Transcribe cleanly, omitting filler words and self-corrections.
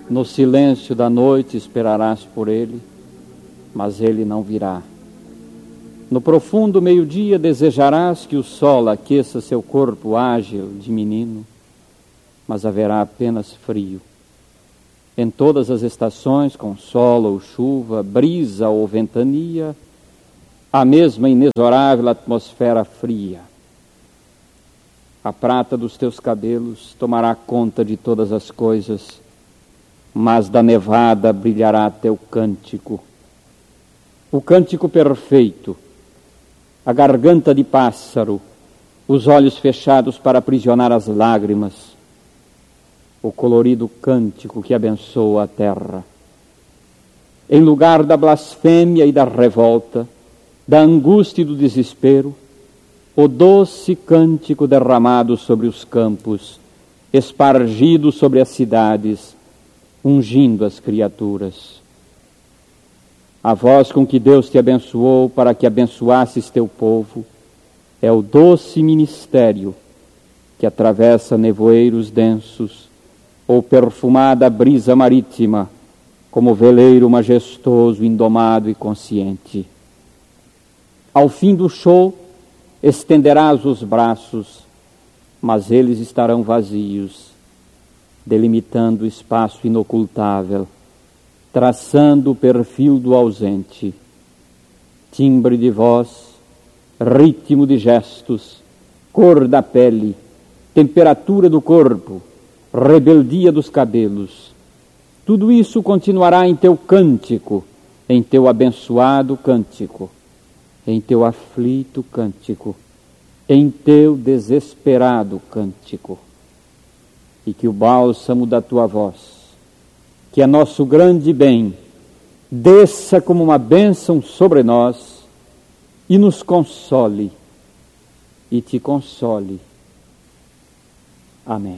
No silêncio da noite esperarás por ele, mas ele não virá. No profundo meio-dia desejarás que o sol aqueça seu corpo ágil de menino, mas haverá apenas frio. Em todas as estações, com sol ou chuva, brisa ou ventania, a mesma inexorável atmosfera fria. A prata dos teus cabelos tomará conta de todas as coisas, mas da nevada brilhará teu cântico. O cântico perfeito, a garganta de pássaro, os olhos fechados para aprisionar as lágrimas, o colorido cântico que abençoa a terra. Em lugar da blasfêmia e da revolta, da angústia e do desespero, o doce cântico derramado sobre os campos, espargido sobre as cidades, ungindo as criaturas. A voz com que Deus te abençoou para que abençoasses teu povo é o doce ministério que atravessa nevoeiros densos ou perfumada brisa marítima, como veleiro majestoso, indomado e consciente. Ao fim do show, estenderás os braços, mas eles estarão vazios, delimitando o espaço inocultável, traçando o perfil do ausente. Timbre de voz, ritmo de gestos, cor da pele, temperatura do corpo, rebeldia dos cabelos. Tudo isso continuará em teu cântico, em teu abençoado cântico, em teu aflito cântico, em teu desesperado cântico. E que o bálsamo da tua voz, que é nosso grande bem, desça como uma bênção sobre nós e nos console, e te console. Amém.